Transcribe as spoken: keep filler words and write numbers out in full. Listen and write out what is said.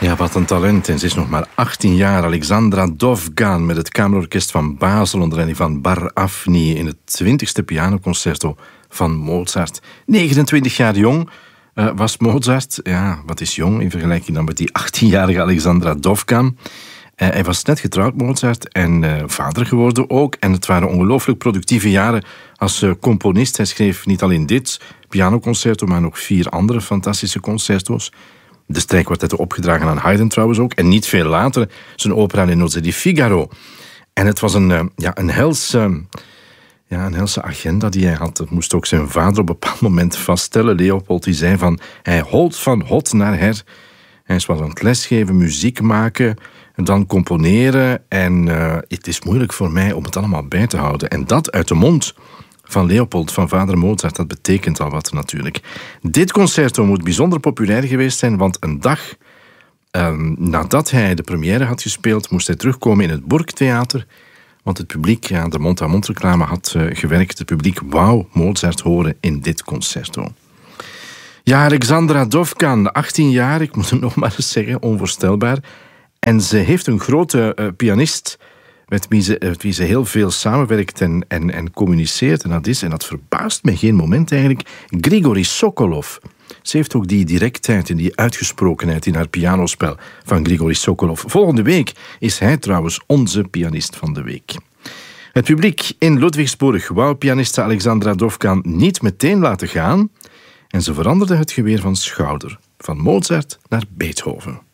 Ja, wat een talent. En ze is nog maar achttien jaar. Alexandra Dovgan met het Kamerorkest van Basel onder leiding van Bar Afni in het twintigste pianoconcerto van Mozart. negenentwintig jaar jong uh, was Mozart. Ja, wat is jong in vergelijking dan met die achttienjarige Alexandra Dovgan. Uh, hij was net getrouwd, Mozart, en uh, vader geworden ook. En het waren ongelooflijk productieve jaren als uh, componist. Hij schreef niet alleen dit pianoconcerto, maar nog vier andere fantastische concerto's. De strijkkwartetten opgedragen aan Haydn trouwens ook. En niet veel later zijn opera Le Nozze di Figaro. En het was een, uh, ja, een, helse, uh, ja, een helse agenda die hij had. Dat moest ook zijn vader op een bepaald moment vaststellen. Leopold die zei van, hij holt van hot naar her. Hij was aan het lesgeven, muziek maken, en dan componeren. En uh, het is moeilijk voor mij om het allemaal bij te houden. En dat uit de mond van Leopold, van vader Mozart, dat betekent al wat natuurlijk. Dit concerto moet bijzonder populair geweest zijn, want een dag um, nadat hij de première had gespeeld, moest hij terugkomen in het Burgtheater, want het publiek, ja, de mond-aan-mond reclame had uh, gewerkt. Het publiek wou Mozart horen in dit concerto. Ja, Alexandra Dovgan, achttien jaar, ik moet het nog maar eens zeggen, onvoorstelbaar. En ze heeft een grote uh, pianist met wie ze, met wie ze heel veel samenwerkt en, en, en communiceert. En dat is, en dat verbaast me geen moment eigenlijk, Grigori Sokolov. Ze heeft ook die directheid en die uitgesprokenheid in haar pianospel van Grigori Sokolov. Volgende week is hij trouwens onze pianist van de week. Het publiek in Ludwigsburg wou pianiste Alexandra Dovgan niet meteen laten gaan en ze veranderde het geweer van schouder, van Mozart naar Beethoven.